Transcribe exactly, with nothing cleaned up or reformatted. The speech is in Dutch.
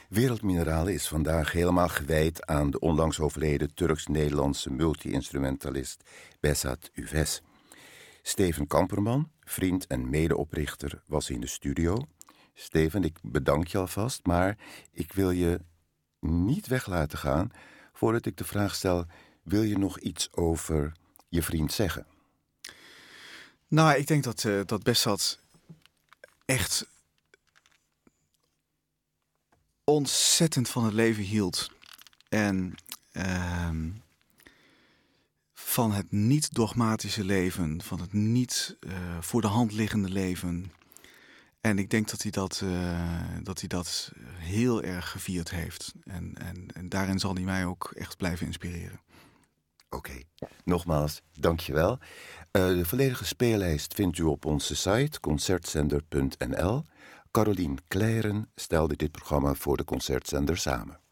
Wereldmineralen is vandaag helemaal gewijd aan de onlangs overleden Turks-Nederlandse multi-instrumentalist Behzat Üves. Steven Kamperman, vriend en medeoprichter, was in de studio. Steven, ik bedank je alvast, maar ik wil je niet weg laten gaan voordat ik de vraag stel: wil je nog iets over je vriend zeggen? Nou, ik denk dat, uh, dat Behzat echt ontzettend van het leven hield. En uh, van het niet-dogmatische leven, van het niet uh, voor de hand liggende leven. En ik denk dat hij dat, uh, dat, hij dat heel erg gevierd heeft. En, en, en daarin zal hij mij ook echt blijven inspireren. Oké, okay. Nogmaals, dank je wel. Uh, de volledige speellijst vindt u op onze site concertzender punt n l. Carolien Clairen stelde dit programma voor de Concertzender samen.